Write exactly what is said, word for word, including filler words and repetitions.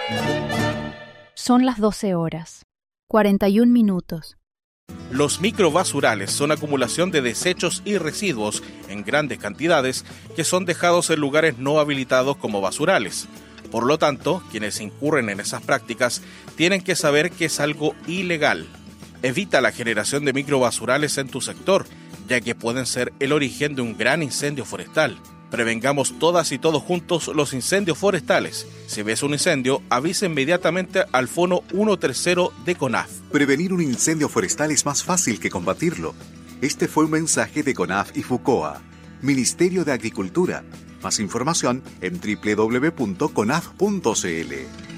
Son las doce horas, cuarenta y un minutos. Los microbasurales son acumulación de desechos y residuos en grandes cantidades que son dejados en lugares no habilitados como basurales. Por lo tanto, quienes incurren en esas prácticas tienen que saber que es algo ilegal. Evita la generación de microbasurales en tu sector, ya que pueden ser el origen de un gran incendio forestal. Prevengamos todas y todos juntos los incendios forestales. Si ves un incendio, avisa inmediatamente al fono ciento treinta de CONAF. Prevenir un incendio forestal es más fácil que combatirlo. Este fue un mensaje de CONAF y FUCOA, Ministerio de Agricultura. Más información en doble u doble u doble u punto conaf punto c l.